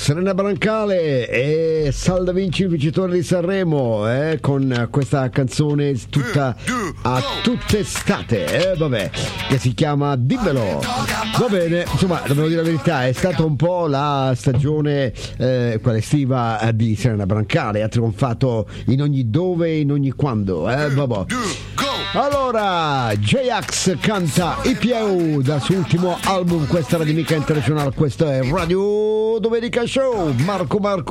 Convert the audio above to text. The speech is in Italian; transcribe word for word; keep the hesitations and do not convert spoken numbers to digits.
Serena Brancale e Sal Da Vinci, il vincitore di Sanremo, eh, con questa canzone tutta a tutte estate, eh, vabbè, che si chiama Dimmelo. Va bene, insomma, dobbiamo dire la verità, è stata un po' la stagione eh, quella estiva di Serena Brancale, ha trionfato in ogni dove, in ogni quando, eh, vabbè. Allora, J-Ax canta I Pieu dal suo ultimo album, questa è la Mica International, questo è Radio Domenica Show, Marco Marco.